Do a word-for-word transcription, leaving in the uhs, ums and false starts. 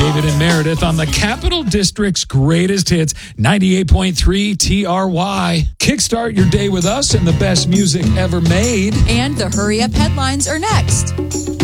David and Meredith on the Capital District's greatest hits, ninety-eight point three T R Y. Kickstart your day with us and the best music ever made. And the Hurry Up headlines are next.